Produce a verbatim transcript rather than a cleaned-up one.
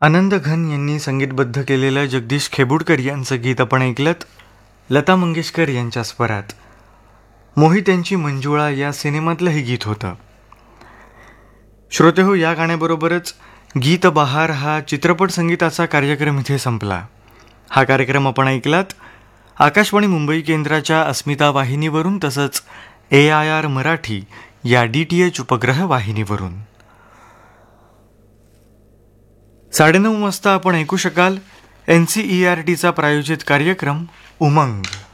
आनंद घन यांनी संगीतबद्ध केलेलं जगदीश खेबुडकर यांचं गीत आपण ऐकलत. लता मंगेशकर यांच्या स्वरात मोहित यांची मंजुळा या सिनेमातलं हे गीत होतं. श्रोते हो, या गाण्याबरोबरच गीत बहार हा चित्रपट संगीताचा कार्यक्रम इथे संपला. हा कार्यक्रम आपण ऐकलात आकाशवाणी मुंबई केंद्राच्या अस्मिता वाहिनीवरून, तसंच ए आय आर मराठी या डी टी एच उपग्रह वाहिनीवरून. साडेनऊ वाजता आपण ऐकू शकाल एन सी ई आर टीचा प्रायोजित कार्यक्रम उमंग.